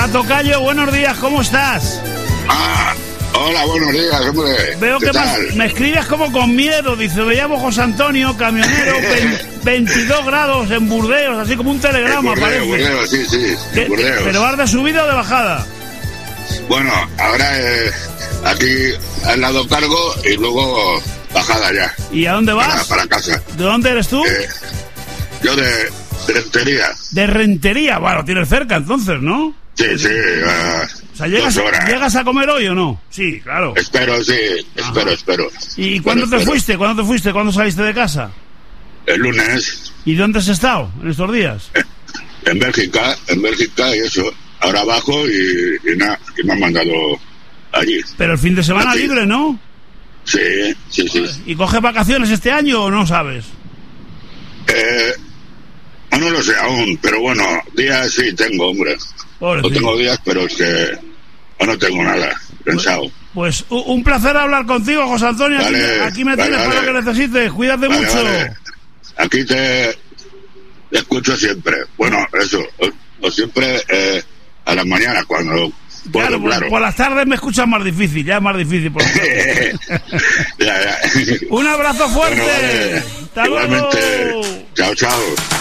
Hola, tocayo, buenos días, ¿cómo estás? Hola, buenos días, hombre. Veo que me escribes como con miedo. Dice, me llamo José Antonio, camionero, 22 grados en Burdeos, así como un telegrama, parece. Burdeos, sí, Burdeos. ¿Pero vas de subida o de bajada? Bueno, ahora aquí al lado cargo y luego bajada ya. ¿Y a dónde vas? Para casa. ¿De dónde eres tú? Yo de Rentería. ¿De Rentería? Bueno, tienes cerca entonces, ¿no? Sí, o sea, ¿llegas a comer hoy o no? Sí, claro. Espero. ¿Y cuándo te fuiste? ¿Cuándo saliste de casa? El lunes. ¿Y dónde has estado en estos días? En Bélgica y eso. Ahora bajo y me han mandado allí. Pero el fin de semana aquí. Libre, ¿no? Sí. ¿Y coges vacaciones este año o no sabes? No lo sé aún, pero bueno, días sí tengo, hombre. No tengo días, pero es que no tengo nada pensado. Pues un placer hablar contigo, José Antonio. Aquí me tienes para lo que necesites. Cuídate mucho. Vale. Aquí te escucho siempre. Bueno, eso. O siempre a las mañanas cuando puedo, claro. Por las tardes me escuchas más difícil. Ya es más difícil. Por ya. Un abrazo fuerte. Bueno, vale. Hasta igualmente. luego. Chao.